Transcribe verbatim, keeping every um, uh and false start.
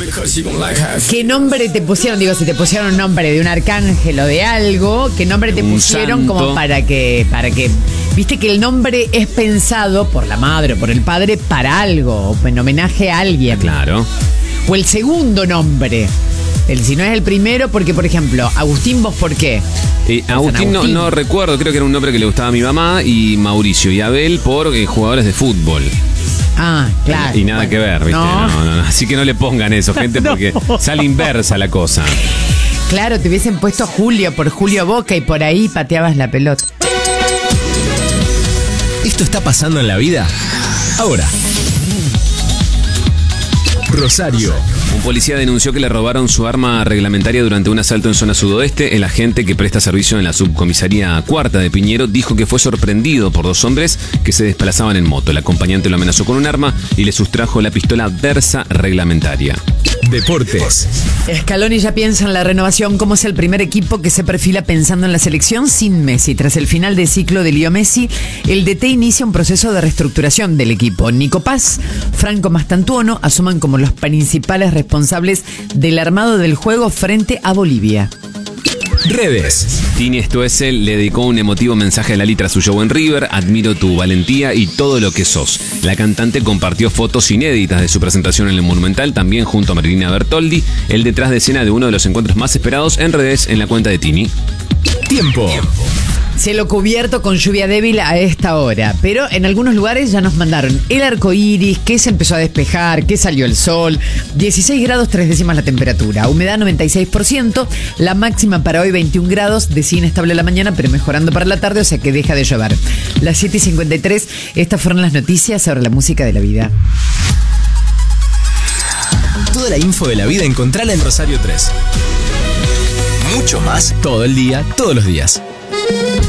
¿Qué nombre te pusieron? Digo, si te pusieron un nombre de un arcángel o de algo, ¿qué nombre te Un pusieron santo. como para que, para que, viste que el nombre es pensado por la madre o por el padre para algo, o en homenaje a alguien? Claro. O el segundo nombre. El, si no es el primero, porque, por ejemplo, Agustín, ¿vos por qué? Eh, Agustín, no, Agustín. no recuerdo, creo que era un nombre que le gustaba a mi mamá, y Mauricio y Abel por eh, jugadores de fútbol. Ah, claro. Y nada Bueno, que ver, ¿viste? no. No, no, no. Así que no le pongan eso, gente, porque No. sale inversa la cosa. Claro, te hubiesen puesto Julio por Julio Boca y por ahí pateabas la pelota. ¿Esto está pasando en la vida? Ahora. Rosario. Un policía denunció que le robaron su arma reglamentaria durante un asalto en zona sudoeste. El agente que presta servicio en la subcomisaría cuarta de Piñero dijo que fue sorprendido por dos hombres que se desplazaban en moto. El acompañante lo amenazó con un arma y le sustrajo la pistola Versa reglamentaria. Deportes. Scaloni ya piensa en la renovación, como es el primer equipo que se perfila pensando en la selección sin Messi. Tras el final de ciclo de Leo Messi, el D T inicia un proceso de reestructuración del equipo. Nico Paz, Franco Mastantuono asuman como los principales responsables del armado del juego frente a Bolivia. Redes. Tini Stoessel le dedicó un emotivo mensaje a Lali tras su show en River. Admiro tu valentía y todo lo que sos. La cantante compartió fotos inéditas de su presentación en el Monumental, también junto a Marilina Bertoldi, el detrás de escena de uno de los encuentros más esperados en redes en la cuenta de Tini. Tiempo. Cielo cubierto con lluvia débil a esta hora, pero en algunos lugares ya nos mandaron el arco iris, que se empezó a despejar, que salió el sol. dieciséis grados, tres décimas la temperatura, humedad noventa y seis por ciento, la máxima para hoy veintiún grados, decía inestable la mañana, pero mejorando para la tarde, o sea que deja de llover. Las siete y cincuenta y tres, estas fueron las noticias sobre la música de la vida. Toda la info de la vida encontrala en Rosario tres. Mucho más todo el día, todos los días.